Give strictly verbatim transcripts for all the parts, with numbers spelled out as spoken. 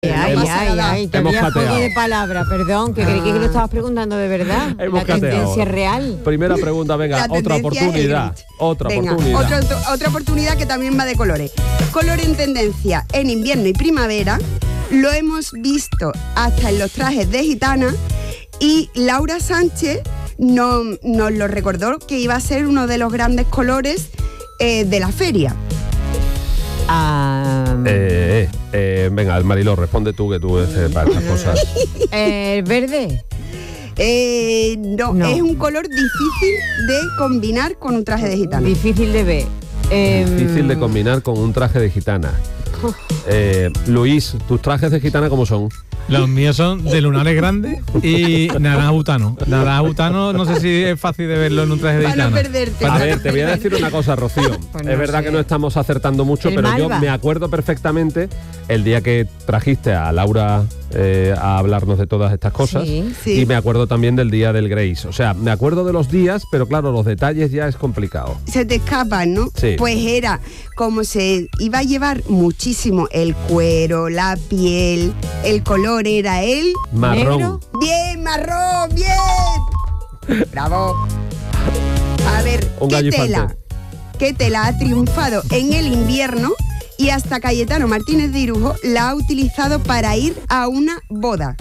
Ay, hemos, ay, ay, te hemos había cateado. jodido de palabra, perdón, que creí que lo estabas preguntando de verdad. Hemos la cateado. tendencia real. Primera pregunta, venga, La otra tendencia oportunidad. es Otra Venga, oportunidad. otra, otra oportunidad que también va de colores. Color en tendencia en invierno y primavera. Lo hemos visto hasta en los trajes de gitana. Y Laura Sánchez no, nos lo recordó que iba a ser uno de los grandes colores eh, de la feria. Ah, Eh, eh, eh, venga, Mariló, responde tú, que tú eres para estas cosas. eh, ¿El verde? Eh, no, No. es un color difícil de combinar con un traje de gitana. Difícil de ver. Eh, Difícil de combinar con un traje de gitana. Eh, Luis, ¿tus trajes de gitana cómo son? Los míos son de lunares grandes y naranja butano. Naranja butano, no sé si es fácil de verlo en un traje de Para no gitana. perderte. A ver, te voy a decir una cosa, Rocío. Pues es no verdad sé. que no estamos acertando mucho, El pero Malva. yo me acuerdo perfectamente el día que trajiste a Laura eh, a hablarnos de todas estas cosas. Sí, sí. Y me acuerdo también del día del Grace. O sea, me acuerdo de los días, pero claro, los detalles ya es complicado. Se te escapan, ¿no? Sí. Pues era como se iba a llevar muchísimo el cuero, la piel, el color era el... Marrón. ¿Negro? ¡Bien, marrón! ¡Bien! ¡Bravo! A ver, Un ¿qué gallifante. tela? ¿Qué tela ha triunfado en el invierno y hasta Cayetano Martínez de Irujo la ha utilizado para ir a una boda?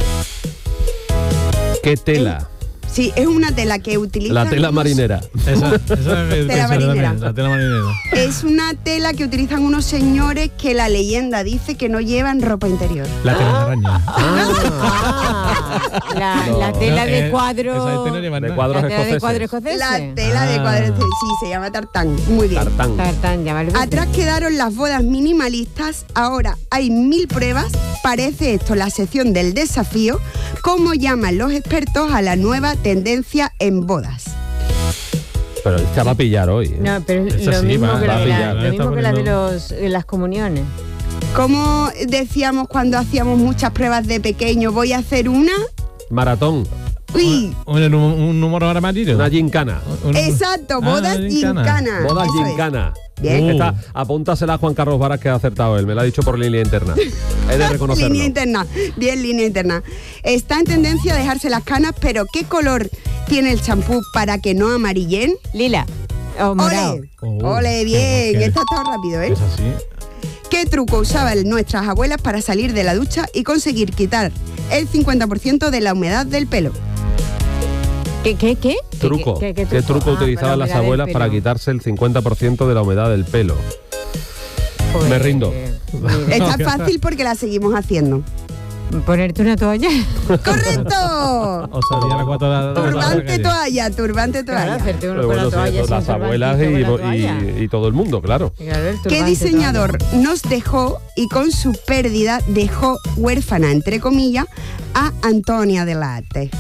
¿Qué tela? Sí, es una tela que utiliza... La tela marinera. Esa, esa es Tela marinera. la tela marinera. Es una tela que utilizan unos señores que la leyenda dice que no llevan ropa interior. La tela de araña. Ah, la, No. la tela No, de eh, cuadro. esa este no lleva De nada. cuadros la tela de escoceses. cuadro escocés. La tela de Ah. cuadros, sí, se llama tartán. Muy bien. Tartán. Tartán, llámalo. Atrás quedaron las bodas minimalistas, ahora hay mil pruebas, parece esto la sección del desafío, cómo llaman los expertos a la nueva tendencia en bodas. Pero esta va a pillar hoy. ¿eh? No, pero es Esa lo sí, mismo va- que va la a de, la, pillar. lo Está mismo que la de, poniendo- los, de las comuniones. Como decíamos cuando hacíamos muchas pruebas de pequeño, voy a hacer una... Maratón. Uy, Un, un, un número amarillo. Una gincana. Un- exacto, Ah, bodas gincana. gincana. Bodas Eso es. gincana. Bien. Uh. Esta, apúntasela a Juan Carlos Varas, que ha acertado él. Me lo ha dicho por línea interna. He de reconocerlo. Línea interna, bien línea interna. Está en tendencia a dejarse las canas, pero ¿qué color tiene el champú para que no amarillen? Lila. O morado. ¡Ole! Oh, ¡Ole, bien! qué- Esta está rápido, ¿eh? Es así. ¿Qué truco usaban nuestras abuelas para salir de la ducha y conseguir quitar el cincuenta por ciento de la humedad del pelo? ¿Qué, qué, qué? Truco. ¿Qué, ¿Qué, qué- qué truco Ah, utilizaban para las humedad del abuelas pelo. para quitarse el cincuenta por ciento de la humedad del pelo? Pues, Me rindo. eh, mira, Está fácil porque la seguimos haciendo. ponerte una toalla. ¡Correcto! O salía a las cuatro de la- de la Turbante calle. toalla, turbante Claro, toalla. hacerte uno Pero con bueno, la sí, toalla. eso, sin las turbante, abuelas con la y, toalla. y- y todo el mundo, claro. Claro, el ¿Qué turbante, diseñador toalla. nos dejó y con su pérdida dejó huérfana, entre comillas, a Antonia Delate?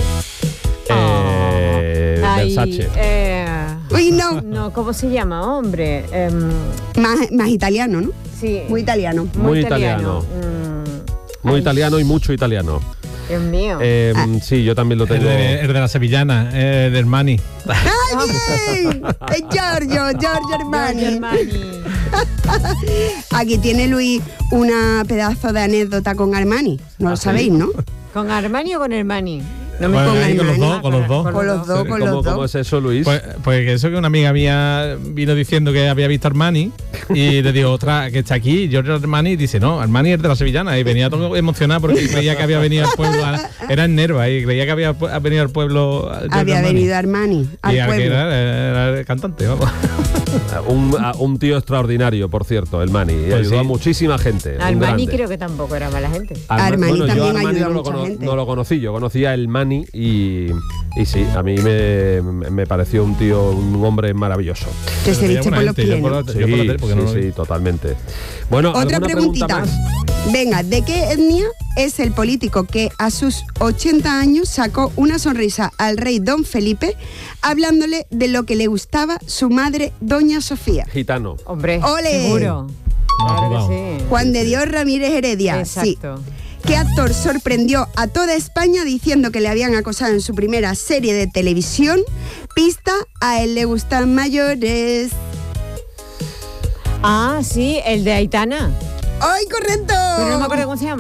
Eh, Ay, Versace. eh, Uy, no, no, ¿cómo se llama, hombre? Em, más, más italiano, ¿no? sí. Muy italiano. Muy italiano. Mm, Muy ay, italiano y mucho italiano. Dios mío. Eh, Ah. Sí, yo también lo El tengo. de, el de la sevillana, eh, de Armani. ¡Ay, bien! Es Giorgio, Giorgio Armani. Giorgio Armani. Aquí tiene Luis una pedazo de anécdota con Armani. No lo ¿Ah, sí? sabéis, ¿no? ¿Con Armani o con Hermani? No me Bueno, pongas ahí con los Armani. dos, con los dos. Con los dos, con ¿Cómo, los cómo dos. es eso, Luis? Pues, pues que eso que una amiga mía vino diciendo que había visto Armani y le digo, otra, que está aquí, Giorgio Armani, y dice, no, Armani es de la sevillana, y venía todo emocionado porque creía que había venido al pueblo, a- era en Nerva, y creía que había pu- venido al pueblo Giorgio Había Armani. venido Armani al y al que pueblo. era, era el cantante, vamos. un, a- un tío extraordinario, por cierto, el Mani. Y Pues ayudó a sí. muchísima gente. un Armani grande. creo que tampoco era mala gente. Arma- Armani yo también Armani ayuda a no lo, mucha cono- gente. no lo conocí, yo conocía el Mani y, y sí, a mí me, me pareció un tío, un hombre maravilloso. Que se Pero viste buena por los gente, yo pies, por ¿no? la- yo por la tele, porque sí, no lo vi. sí, totalmente. Bueno, Otra ¿alguna pregunta preguntita. más? Venga, ¿de qué etnia es el político que a sus ochenta años sacó una sonrisa al rey Don Felipe hablándole de lo que le gustaba su madre Doña Sofía? Gitano. Hombre, ¡Ole! seguro. No, Claro jugado. que sí. Juan de Dios Ramírez Heredia. Sí. Exacto. ¿Qué actor sorprendió a toda España diciendo que le habían acosado en su primera serie de televisión? Pista, a él le gustan mayores. Ah, sí, el de Aitana. ¡Ay, correcto! Pero no me acuerdo cómo se llama.